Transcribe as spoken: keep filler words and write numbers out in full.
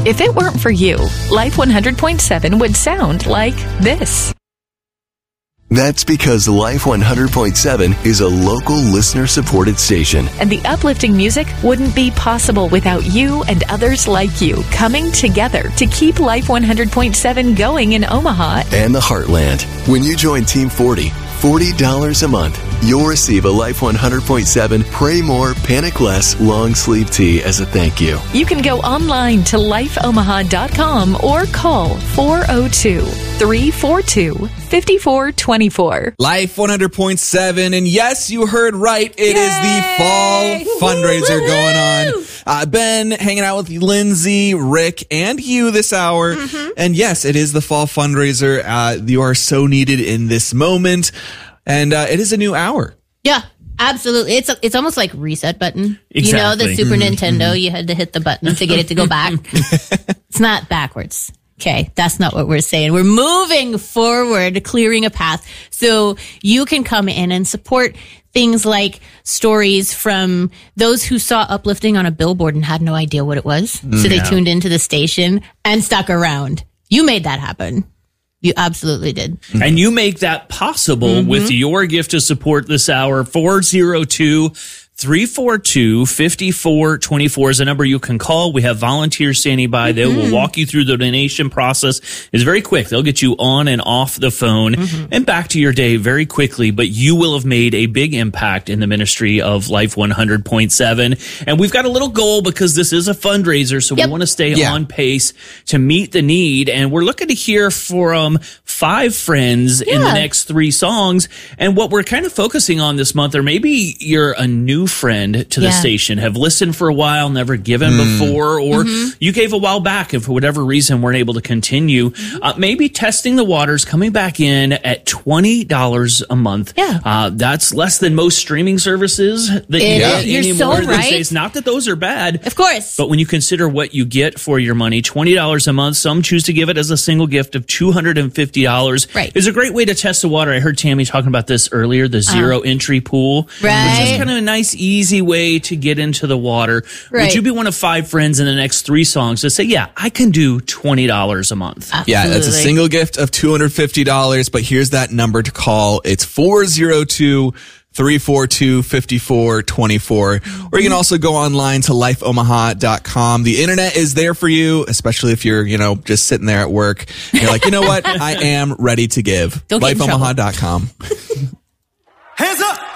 If it weren't for you, Life one hundred point seven would sound like this. That's because Life one hundred point seven is a local listener-supported station. And the uplifting music wouldn't be possible without you and others like you coming together to keep Life one hundred point seven going in Omaha and the Heartland. When you join Team forty, forty dollars a month, you'll receive a Life one hundred point seven Pray More, Panic Less long sleeve tee as a thank you. You can go online to life omaha dot com or call four oh two, three four two, five four two four. Life one hundred point seven, and yes, you heard right. It Yay! is the fall fundraiser going on. I've been hanging out with Lindsay, Rick, and you this hour. Mm-hmm. And yes, it is the fall fundraiser. Uh, you are so needed in this moment. And uh, it is a new hour. Yeah, absolutely. It's a, it's almost like reset button. Exactly. You know, the Super Mm-hmm. Nintendo, mm-hmm. you had to hit the button to get it to go back. It's not backwards. Okay, that's not what we're saying. We're moving forward, clearing a path so you can come in and support things like stories from those who saw uplifting on a billboard and had no idea what it was. So they Yeah. tuned into the station and stuck around. You made that happen. You absolutely did. And you make that possible Mm-hmm. with your gift to support this hour. four oh two, three four two, five four two four is a number you can call. We have volunteers standing by. They will walk you through the donation process. It's very quick. They'll get you on and off the phone and back to your day very quickly. But you will have made a big impact in the ministry of Life one hundred point seven. And we've got a little goal because this is a fundraiser. So Yep. we want to stay Yeah. on pace to meet the need. And we're looking to hear from five friends in the Yeah. next three songs. And what we're kind of focusing on this month, or maybe you're a new friend to the Yeah. station, have listened for a while, never given before, or you gave a while back and for whatever reason weren't able to continue. Uh, maybe testing the waters, coming back in at twenty dollars a month. Yeah. Uh, that's less than most streaming services that you It get is. You're so anymore these right. days. Not that those are bad. Of course. But when you consider what you get for your money, twenty dollars a month, some choose to give it as a single gift of two hundred fifty dollars. Right. It's a great way to test the water. I heard Tammy talking about this earlier, the zero entry pool. Right. Which is kind of a nice, easy way to get into the water. Right. Would you be one of five friends in the next three songs to say, yeah, I can do twenty dollars a month? Yeah, that's a Absolutely. single gift of two hundred fifty dollars, but here's that number to call. It's four oh two, three four two, five four two four. Or you can also go online to life omaha dot com. The internet is there for you, especially if you're, you know, just sitting there at work. You're like, you know what? I am ready to give. Don't get in life omaha dot com. Hands up!